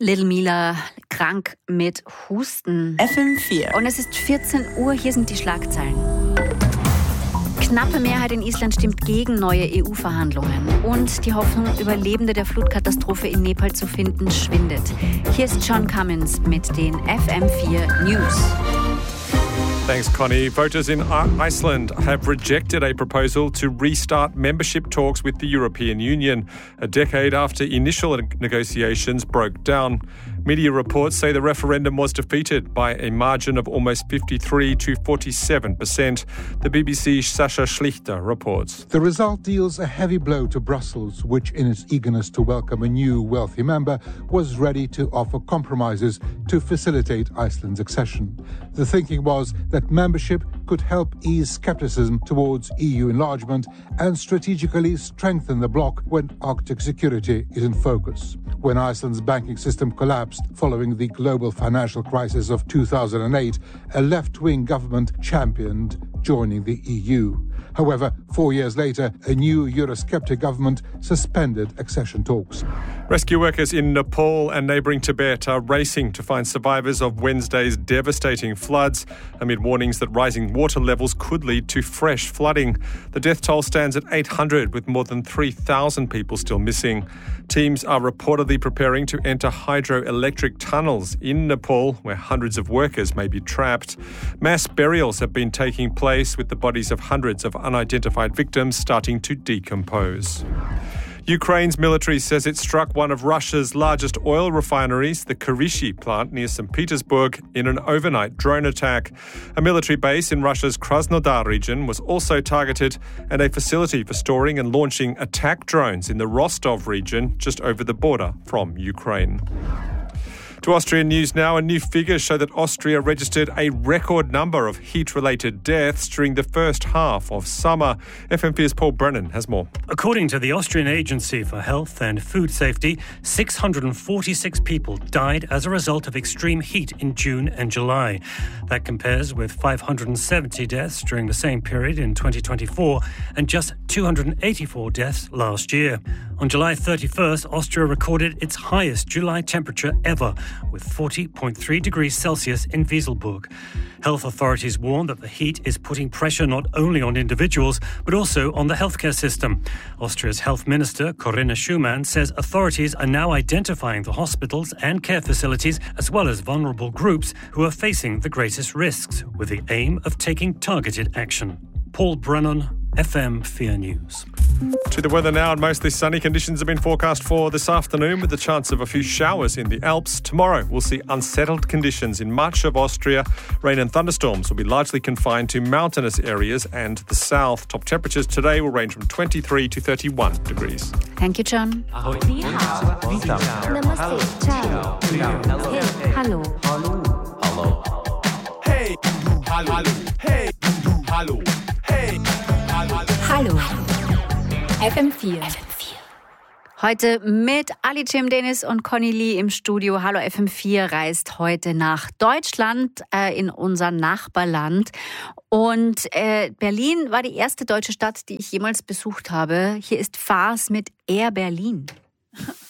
Little Mila krank mit Husten. FM4. Und es ist 14 Uhr, hier sind die Schlagzeilen. Knappe Mehrheit in Island stimmt gegen neue EU-Verhandlungen. Und die Hoffnung, Überlebende der Flutkatastrophe in Nepal zu finden, schwindet. Hier ist John Cummins mit den FM4 News. Thanks, Connie. Voters in Iceland have rejected a proposal to restart membership talks with the European Union, a decade after initial negotiations broke down. Media reports say the referendum was defeated by a margin of almost 53 to 47%. The BBC's Sasha Schlichter reports. The result deals a heavy blow to Brussels, which, in its eagerness to welcome a new wealthy member, was ready to offer compromises to facilitate Iceland's accession. The thinking was that membership could help ease scepticism towards EU enlargement and strategically strengthen the bloc when Arctic security is in focus. When Iceland's banking system collapsed following the global financial crisis of 2008, a left-wing government championed joining the EU. However, 4 years later, a new Eurosceptic government suspended accession talks. Rescue workers in Nepal and neighbouring Tibet are racing to find survivors of Wednesday's devastating floods amid warnings that rising water levels could lead to fresh flooding. The death toll stands at 800, with more than 3,000 people still missing. Teams are reportedly preparing to enter hydroelectric tunnels in Nepal, where hundreds of workers may be trapped. Mass burials have been taking place, with the bodies of hundreds of unidentified victims starting to decompose. Ukraine's military says it struck one of Russia's largest oil refineries, the Kurishi plant near St. Petersburg, in an overnight drone attack. A military base in Russia's Krasnodar region was also targeted, and a facility for storing and launching attack drones in the Rostov region just over the border from Ukraine. To Austrian news now, and new figures show that Austria registered a record number of heat-related deaths during the first half of summer. FM4's Paul Brennan has more. According to the Austrian Agency for Health and Food Safety, 646 people died as a result of extreme heat in June and July. That compares with 570 deaths during the same period in 2024 and just 284 deaths last year. On July 31st, Austria recorded its highest July temperature ever, with 40.3 degrees Celsius in Wieselburg. Health authorities warn that the heat is putting pressure not only on individuals, but also on the healthcare system. Austria's health minister, Corinna Schumann, says authorities are now identifying the hospitals and care facilities, as well as vulnerable groups who are facing the greatest risks, with the aim of taking targeted action. Paul Brennan, FM4 News. To the weather now, and mostly sunny conditions have been forecast for this afternoon, with the chance of a few showers in the Alps. Tomorrow we'll see unsettled conditions in much of Austria. Rain and thunderstorms will be largely confined to mountainous areas and the south. Top temperatures today will range from 23 to 31 degrees. Thank you, John. Namaste. Ciao. Hey. Hallo. Hallo. Hey. Hallo. Hey. Hallo. Hey. Hallo. FM4. Heute mit Ali Cem-Deniz und Conny Lee im Studio. Hallo FM4 reist heute nach Deutschland, in unser Nachbarland. Und Berlin war die erste deutsche Stadt, die ich jemals besucht habe. Hier ist Fars mit Air Berlin.